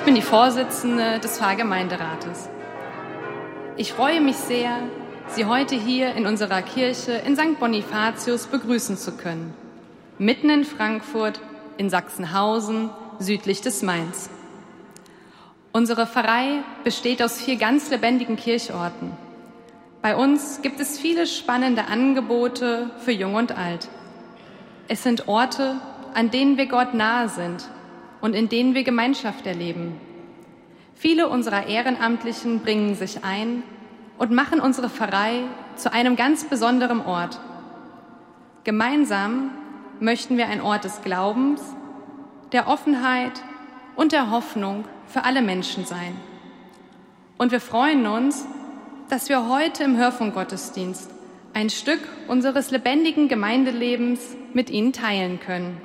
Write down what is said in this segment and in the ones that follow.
bin die Vorsitzende des Pfarrgemeinderates. Ich freue mich sehr, Sie heute hier in unserer Kirche in St. Bonifatius begrüßen zu können, mitten in Frankfurt, in Sachsenhausen, südlich des Mains. Unsere Pfarrei besteht aus 4 ganz lebendigen Kirchorten. Bei uns gibt es viele spannende Angebote für Jung und Alt. Es sind Orte, an denen wir Gott nahe sind und in denen wir Gemeinschaft erleben. Viele unserer Ehrenamtlichen bringen sich ein und machen unsere Pfarrei zu einem ganz besonderen Ort. Gemeinsam möchten wir ein Ort des Glaubens, der Offenheit und der Hoffnung für alle Menschen sein. Und wir freuen uns, dass wir heute im Hörfunkgottesdienst ein Stück unseres lebendigen Gemeindelebens mit Ihnen teilen können.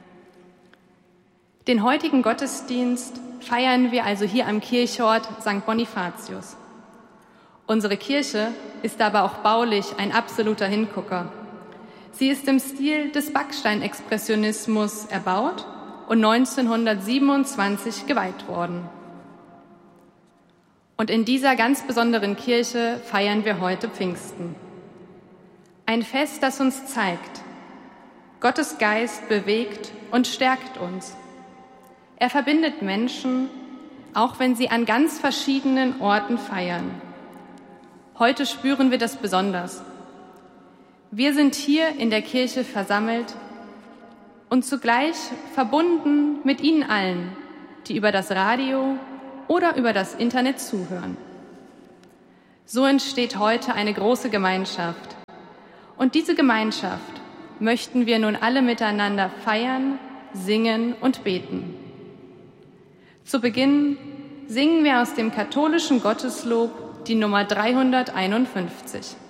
Den heutigen Gottesdienst feiern wir also hier am Kirchort St. Bonifatius. Unsere Kirche ist aber auch baulich ein absoluter Hingucker. Sie ist im Stil des Backsteinexpressionismus erbaut und 1927 geweiht worden. Und in dieser ganz besonderen Kirche feiern wir heute Pfingsten. Ein Fest, das uns zeigt, Gottes Geist bewegt und stärkt uns. Er verbindet Menschen, auch wenn sie an ganz verschiedenen Orten feiern. Heute spüren wir das besonders. Wir sind hier in der Kirche versammelt und zugleich verbunden mit Ihnen allen, die über das Radio oder über das Internet zuhören. So entsteht heute eine große Gemeinschaft. Und diese Gemeinschaft möchten wir nun alle miteinander feiern, singen und beten. Zu Beginn singen wir aus dem katholischen Gotteslob die Nummer 351.